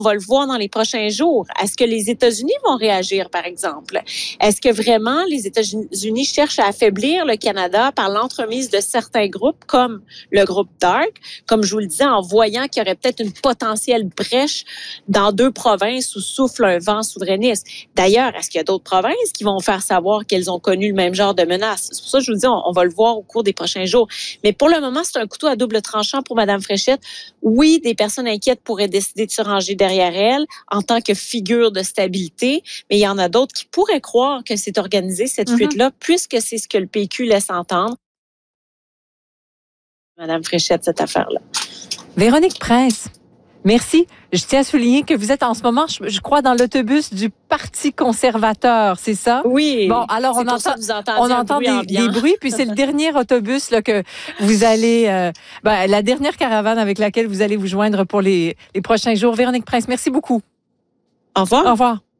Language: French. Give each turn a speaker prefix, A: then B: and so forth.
A: On va le voir dans les prochains jours. Est-ce que les États-Unis vont réagir, par exemple? Est-ce que vraiment les États-Unis cherchent à affaiblir le Canada par l'entremise de certains groupes, comme le groupe Dark, comme je vous le disais, en voyant qu'il y aurait peut-être une potentielle brèche dans 2 provinces où souffle un vent souverainiste? D'ailleurs, est-ce qu'il y a d'autres provinces qui vont faire savoir qu'elles ont connu le même genre de menace? C'est pour ça que je vous dis, on va le voir au cours des prochains jours. Mais pour le moment, c'est un couteau à double tranchant pour Mme Fréchette. Oui, des personnes inquiètes pourraient décider de se ranger derrière elle en tant que figure de stabilité, mais il y en a d'autres qui pourraient croire que c'est organisé, cette fuite-là, puisque c'est ce que le PQ laisse entendre. Madame Fréchette, cette affaire-là.
B: Véronique Prince, merci. Je tiens à souligner que vous êtes en ce moment, je crois, dans l'autobus du Parti conservateur, c'est ça?
A: Oui.
B: Bon, alors on entend des bruits, puis c'est le dernier autobus là, que vous allez, la dernière caravane avec laquelle vous allez vous joindre pour les prochains jours. Véronique Prince, merci beaucoup.
A: Au revoir.
B: Au revoir.